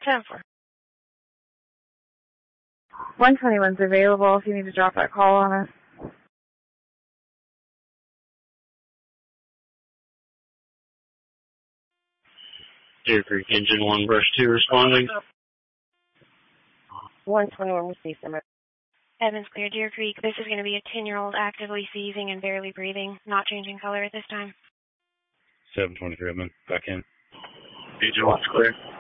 10-4. 121's available if you need to drop that call on us. Deer Creek Engine 1, Brush 2 responding. 121 received them. Evans clear, Deer Creek. This is going to be a 10-year-old actively seizing and barely breathing, not changing color at this time. 723, I'm in. Back in. Engine 1's clear.